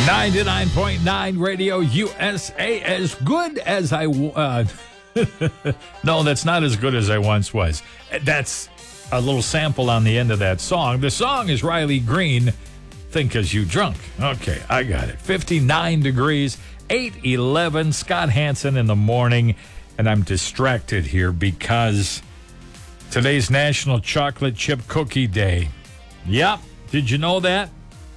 99.9 Radio USA, as good as I... no, that's not as good as I once was. That's a little sample on the end of that song. The song is Riley Green, Think As You Drunk. Okay, I got it. 59 degrees, 8:11, Scott Hansen in the morning, and I'm distracted here because today's National Chocolate Chip Cookie Day. Yep, did you know that?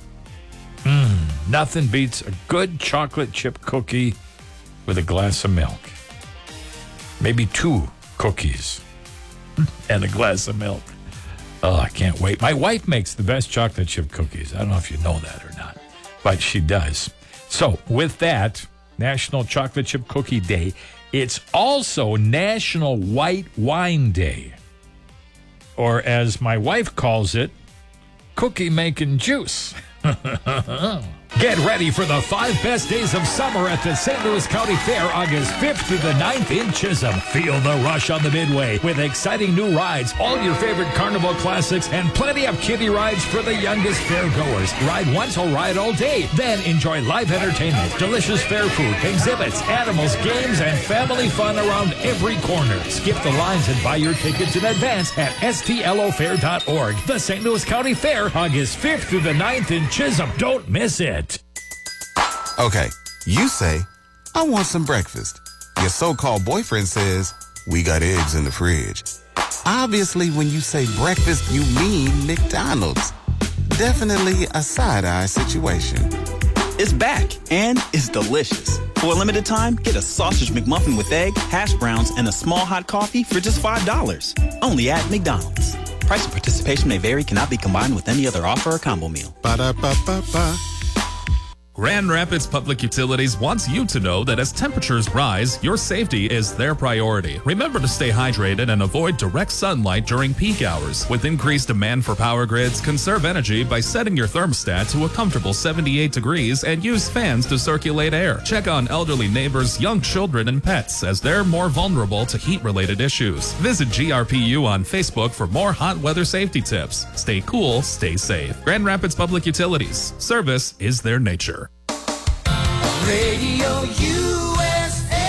Nothing beats a good chocolate chip cookie with a glass of milk. Maybe 2 cookies and a glass of milk. Oh, I can't wait. My wife makes the best chocolate chip cookies. I don't know if you know that or not, but she does. So with that, National Chocolate Chip Cookie Day, it's also National White Wine Day. Or as my wife calls it, cookie making juice. Get ready for the 5 best days of summer at the St. Louis County Fair, August 5th to the 9th in Chisholm. Feel the rush on the Midway with exciting new rides, all your favorite carnival classics, and plenty of kiddie rides for the youngest fairgoers. Ride once or ride all day. Then enjoy live entertainment, delicious fair food, exhibits, animals, games, and family fun around every corner. Skip the lines and buy your tickets in advance at stlofair.org. The St. Louis County Fair, August 5th through the 9th in Chisholm. Don't miss it. Okay, you say, I want some breakfast. Your so-called boyfriend says, we got eggs in the fridge. Obviously, when you say breakfast, you mean McDonald's. Definitely a side-eye situation. It's back, and it's delicious. For a limited time, get a sausage McMuffin with egg, hash browns, and a small hot coffee for just $5. Only at McDonald's. Price and participation may vary, cannot be combined with any other offer or combo meal. Ba-da-ba-ba-ba. Grand Rapids Public Utilities wants you to know that as temperatures rise, your safety is their priority. Remember to stay hydrated and avoid direct sunlight during peak hours. With increased demand for power grids, conserve energy by setting your thermostat to a comfortable 78 degrees and use fans to circulate air. Check on elderly neighbors, young children, and pets as they're more vulnerable to heat-related issues. Visit GRPU on Facebook for more hot weather safety tips. Stay cool, stay safe. Grand Rapids Public Utilities. Service is their nature. Radio USA.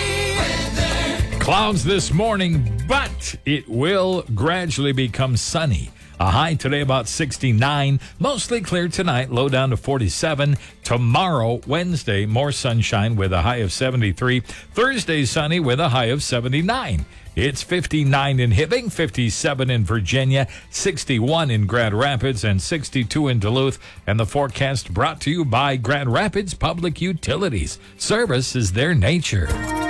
Clouds this morning, but it will gradually become sunny. A high today about 69, mostly clear tonight, low down to 47. Tomorrow, Wednesday, more sunshine with a high of 73. Thursday, sunny with a high of 79. It's 59 in Hibbing, 57 in Virginia, 61 in Grand Rapids, and 62 in Duluth. And the forecast brought to you by Grand Rapids Public Utilities. Service is their nature.